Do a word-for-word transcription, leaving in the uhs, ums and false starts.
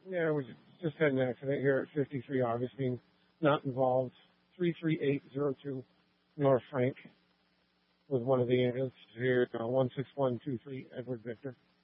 Yeah, we just had an accident here at fifty-three Augustine. Not involved. three three eight zero two North Frank with one of the ambulance here, uh, one six one two three Edward Victor.